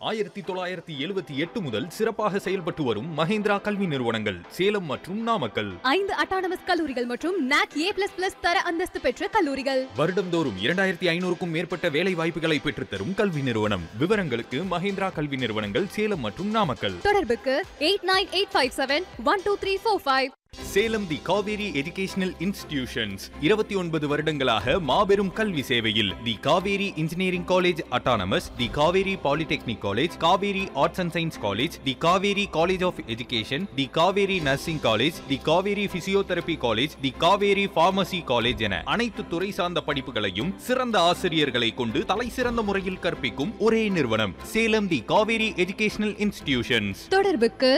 1978 முதல் சிறப்பாக செயல்பட்டு வரும் மஹேந்திரா கல்வி நிறுவனங்கள் சேலம் மற்றும் நாமக்கல். 5 அட்டானமஸ் கல்லூரிகள் மற்றும் NAC A++ தர அந்தஸ்து பெற்ற கல்லூரிகள். வருடம்தோறும் 2500க்கும் மேற்பட்ட வேலை வாய்ப்புகளை பெற்றுத்தரும் கல்வி நிறுவனம். விவரங்களுக்கு மஹேந்திரா கல்வி நிறுவனங்கள் சேலம் மற்றும் நாமக்கல். தொடர்புக்கு 8985712345. சேலம் தி காவேரி எஜுகேஷனல் இன்ஸ்டிடியூஷன்ஸ் 29 வருடங்களாக மாபெரும் கல்வி சேவையில். தி Kaveri engineering college autonomous, the Kaveri polytechnic college, Kaveri arts and science college, the Kaveri college of education, the Kaveri nursing college, the Kaveri physiotherapy college, the Kaveri pharmacy college என அனைத்து துறை சார்ந்த படிப்புகளையும் சிறந்த ஆசிரியர்களை கொண்டு தலை சிறந்த முறையில் கற்பிக்கும் ஒரே நிறுவனம் சேலம் தி காவேரி எஜுகேஷனல் இன்ஸ்டிடியூஷன்ஸ். தொடர்புக்கு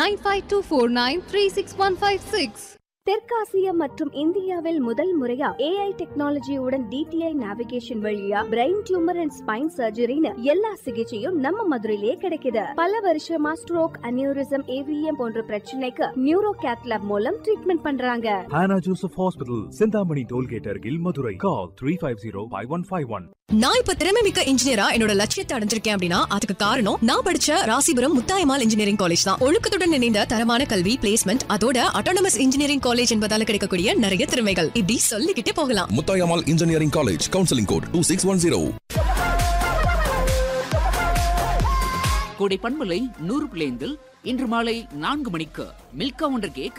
9524936156. தெற்காசியா மற்றும் இந்தியாவில் முதல் முறையா AI டெக்னாலஜியுடன் DTI நேவிகேஷன் வழியா பிரெயின் டியூமர் அண்ட் ஸ்பைன் சர்ஜரின்னு எல்லா சிகிச்சையும் நம்ம மதுரையிலேயே கிடைக்குது. பல வருஷமா ஸ்ட்ரோக், அனியூரிசம், AVM போன்ற பிரச்சனைக்கு நியூரோ கேத்லாப் மூலம் ட்ரீட்மெண்ட் பண்றாங்க. Hannah Joseph Hospital, Sindhamani Tollgate அருகில் மதுரை. Call 350-5151. நான் இப்ப திறமைமிக்க இன்ஜினியரா என்னோட லட்சியத்தை அடைஞ்சிருக்கேன் அப்படின்னா அதுக்கு காரணம் நான் படிச்ச ராசிபுரம் முத்தாயம்மாள் இன்ஜினியரிங் காலேஜ் தான். ஒழுக்கத்துடன் இணைந்த தரமான கல்வி, பிளேஸ்மெண்ட், அதோட அட்டானமஸ் இன்ஜினியரிங் காலேஜ் என்பதால கிடைக்கக்கூடிய நிறைய திறமைகள் இப்படி சொல்லிக்கிட்டே போகலாம். Muthayammal engineering college, counselling code 2610. கோடை பண்பலை 100 இன்று மாலை 4 மணிக்கு Milkha wonder cake,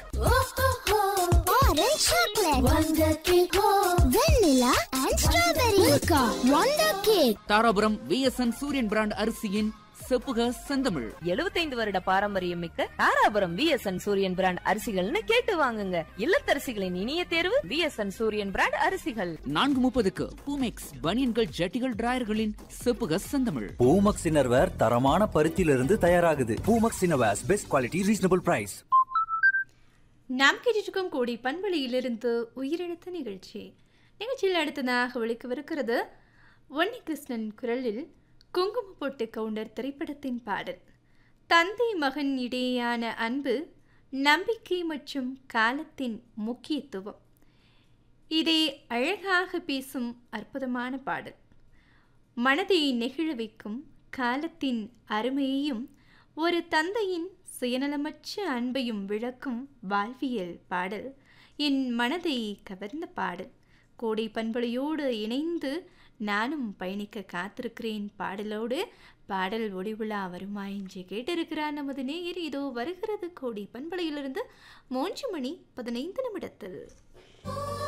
Dharapuram VSN சூரியன் பிராண்ட் அரிசியின் செப்புக செந்தமிழ். 75 வருட பாரம்பரியம் மிக்க தாராபுரம் VSN சூரியன் பிராண்ட் அரிசிகள்னு கேட்டு வாங்குங்க. இல்லத்தரசிகளின் இனிய தேர்வு VSN சூரியன் பிராண்ட் அரிசிகள். 4:30க்கு பூமெக்ஸ் பனியன்கள், ஜட்டிகள், டிராயர்களின் செப்புக செந்தமிழ். பூமெக்ஸ் இன்னர்வேர் தரமான பருத்தியிலிருந்து தயாராகுது. Boomex innerwears best quality, reasonable price. நாம் கேட்டிருக்கும் கோடி பண்பலையிலிருந்து உயிரெழுத்த நிகழ்ச்சியில் அடுத்ததாக ஒழிக்கவிருக்கிறது வன்னி கிருஷ்ணன் குரலில் குங்கும பொட்டு கவுண்டர் திரைப்படத்தின் பாடல். தந்தை மகன் இடையேயான அன்பு, நம்பிக்கை மற்றும் காலத்தின் முக்கியத்துவம், இதை அழகாக பேசும் அற்புதமான பாடல். மனதை நெகிழ வைக்கும் காலத்தின் அருமையையும் ஒரு தந்தையின் சுயநலமற்ற அன்பையும் விளக்கும் வாழ்வியல் பாடல். என் மனதை கவர்ந்த பாடல். கோடை பண்பலையோடு இணைந்து நானும் பயணிக்க காத்திருக்கிறேன். பாடலோடு பாடல் ஒளிவிழா வருமா என்று கேட்டிருக்கிறார் நமது நேயர். இதோ வருகிறது கோடை பண்பலையிலிருந்து 3:15 நிமிடத்தில்.